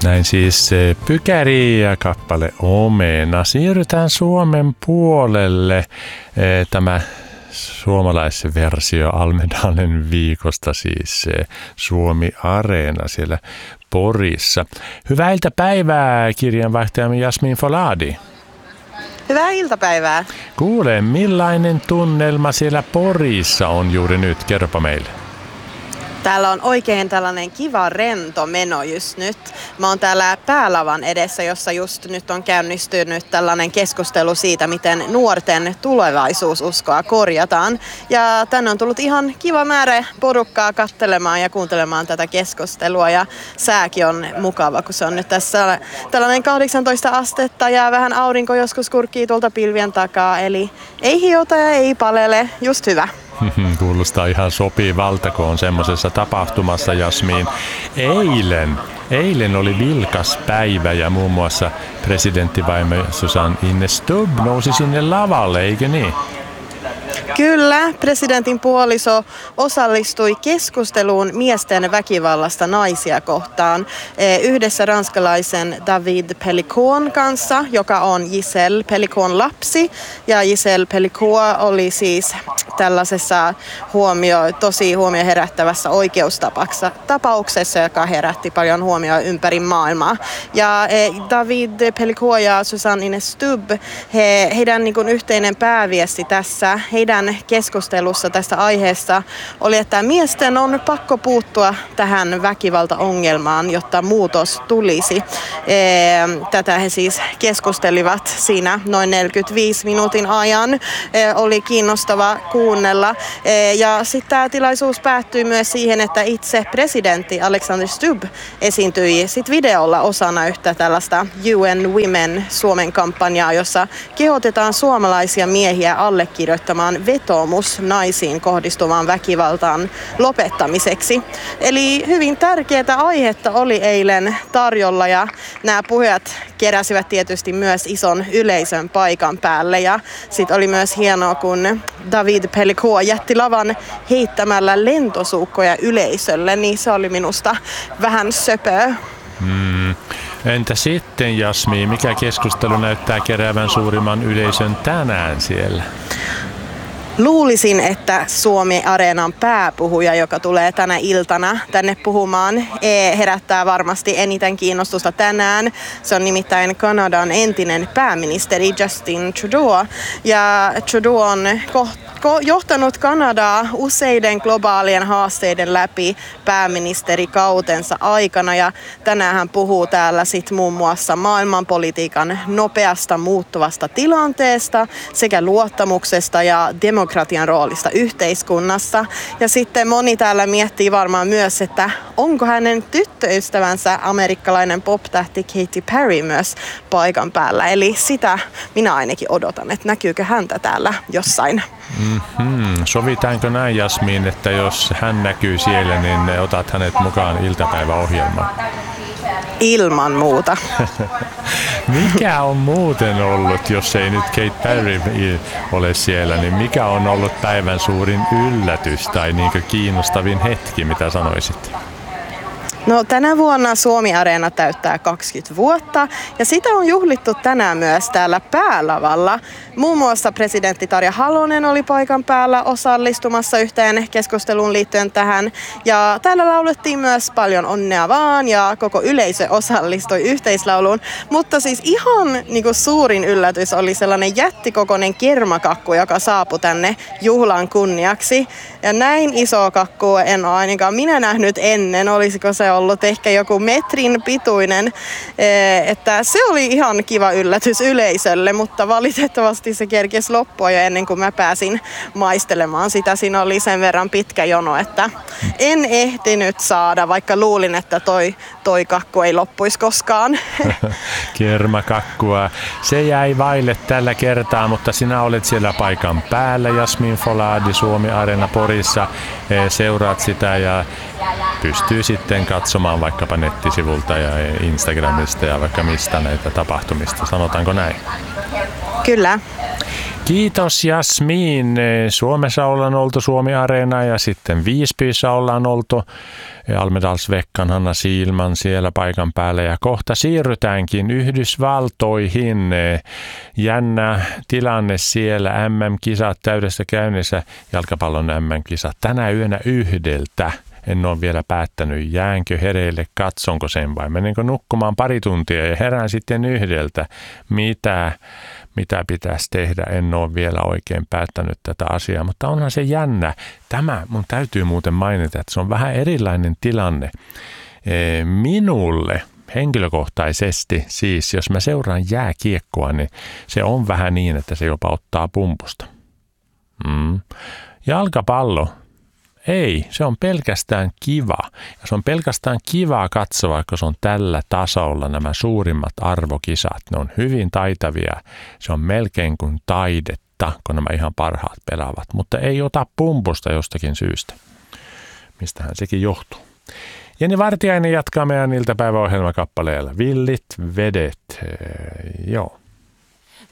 Näin siis Pykäri ja kappale Omena. Siirrytään Suomen puolelle. Tämä suomalaisversio Almedalen viikosta, siis Suomi Areena siellä Porissa. Hyvää iltapäivää, kirjanvaihtajamme Jasmin Foladi. Hyvää iltapäivää. Kuule, millainen tunnelma siellä Porissa on juuri nyt? Kerropa meille. Täällä on oikein tällainen kiva rento meno just nyt. Mä oon täällä päälavan edessä, jossa just nyt on käynnistynyt tällainen keskustelu siitä, miten nuorten tulevaisuususkoa korjataan. Ja tänne on tullut ihan kiva määrä porukkaa katselemaan ja kuuntelemaan tätä keskustelua. Ja sääkin on mukava, kun se on nyt tässä tällainen 18 astetta ja vähän aurinko joskus kurkkii tuolta pilvien takaa. Eli ei hiota ja ei palele, just hyvä. Kuulostaa ihan sopivalta, kun on semmoisessa tapahtumassa, Jasmin. Eilen oli vilkas päivä ja muun muassa presidenttivaimo Susanne Ines Stubb nousi sinne lavalle, eikö niin? Kyllä, presidentin puoliso osallistui keskusteluun miesten väkivallasta naisia kohtaan yhdessä ranskalaisen David Pellicot kanssa, joka on Giselle Pellicotin lapsi. Ja Giselle Pellicot oli siis tällaisessa tosi huomio herättävässä oikeustapauksessa, joka herätti paljon huomioa ympäri maailmaa. Ja David Pellicot ja Susanne Ines Stubb, heidän niin kuin yhteinen pääviesti tässä, heidän keskustelussa tästä aiheesta oli, että miesten on pakko puuttua tähän väkivaltaongelmaan, jotta muutos tulisi. Tätä he siis keskustelivat siinä noin 45 minuutin ajan. Oli kiinnostava kuunnella. Ja sitten tämä tilaisuus päättyi myös siihen, että itse presidentti Alexander Stubb esiintyi sit videolla osana yhtä tällaista UN Women Suomen kampanjaa, jossa kehotetaan suomalaisia miehiä allekirjoittamaan vetoomus naisiin kohdistuvan väkivaltaan lopettamiseksi. Eli hyvin tärkeää aihetta oli eilen tarjolla ja nämä puhujat keräsivät tietysti myös ison yleisön paikan päälle. Ja sitten oli myös hienoa, kun David Pellicot jätti lavan heittämällä lentosuukkoja yleisölle, niin se oli minusta vähän söpöä. Entä sitten, Jasmi, mikä keskustelu näyttää keräävän suurimman yleisön tänään siellä? Luulisin, että Suomi Areenan pääpuhuja, joka tulee tänä iltana tänne puhumaan, herättää varmasti eniten kiinnostusta tänään. Se on nimittäin Kanadan entinen pääministeri Justin Trudeau. Ja Trudeau on johtanut Kanadaa useiden globaalien haasteiden läpi pääministerikautensa aikana. Ja tänään hän puhuu täällä sit muun muassa maailmanpolitiikan nopeasta muuttuvasta tilanteesta sekä luottamuksesta ja demokratian roolista yhteiskunnassa. Ja sitten moni täällä miettii varmaan myös, että onko hänen tyttöystävänsä amerikkalainen pop-tähti Katy Perry myös paikan päällä. Eli sitä minä ainakin odotan, että näkyykö häntä täällä jossain. Sovitaanko näin, Jasmin, että jos hän näkyy siellä, niin otat hänet mukaan iltapäiväohjelmaan? Ilman muuta. Mikä on muuten ollut, jos ei nyt Katy Perry ole siellä, niin mikä on ollut päivän suurin yllätys tai niin kiinnostavin hetki, mitä sanoisit? No, tänä vuonna Suomi Areena täyttää 20 vuotta ja sitä on juhlittu tänään myös täällä päälavalla. Muun muassa presidentti Tarja Halonen oli paikan päällä osallistumassa yhteen keskusteluun liittyen tähän. Ja täällä laulettiin myös paljon onnea vaan ja koko yleisö osallistui yhteislauluun. Mutta siis ihan suurin yllätys oli sellainen jättikokoinen kermakakku, joka saapui tänne juhlan kunniaksi. Ja näin iso kakku en ole ainakaan minä nähnyt ennen. Olisiko se ollut ehkä joku metrin pituinen. Että se oli ihan kiva yllätys yleisölle, mutta valitettavasti se kerkesi loppua jo ennen kuin mä pääsin maistelemaan sitä. Siinä oli sen verran pitkä jono, että en ehtinyt saada, vaikka luulin, että toi kakku ei loppuisi koskaan. Kermakakkua. Se jäi vaille tällä kertaa, mutta sinä olet siellä paikan päällä, Jasmin Foladi, Suomi Areena Porissa. Seuraat sitä ja pystyy sitten katsomaan vaikkapa nettisivulta ja Instagramista ja vaikka mistä näitä tapahtumista. Sanotaanko näin? Kyllä. Kiitos Jasmin. Suomessa ollaan oltu Suomi-areena ja sitten Visbyssä ollaan oltu. Almedalsveckan Hanna Siilman siellä paikan päällä ja kohta siirrytäänkin Yhdysvaltoihin. Jännä tilanne siellä, MM-kisat täydessä käynnissä, jalkapallon MM-kisat tänä yönä 1:00. En ole vielä päättänyt, jäänkö hereille, katsonko sen vai menenkö nukkumaan pari tuntia ja herään sitten 1:00. Mitä pitäisi tehdä, en ole vielä oikein päättänyt tätä asiaa, mutta onhan se jännä. Tämä mun täytyy muuten mainita, että se on vähän erilainen tilanne minulle henkilökohtaisesti. Siis jos mä seuraan jääkiekkoa, niin se on vähän niin, että se jopa ottaa pumpusta. Jalkapallo. Ei, se on pelkästään kiva. Ja se on pelkästään kivaa katsoa, kun se on tällä tasolla nämä suurimmat arvokisat. Ne on hyvin taitavia. Se on melkein kuin taidetta, kun nämä ihan parhaat pelaavat. Mutta ei ota pumpusta jostakin syystä. Mistähän sekin johtuu. Jenni Vartiainen jatkaa meidän iltapäiväohjelmakappaleella Villit vedet. Joo.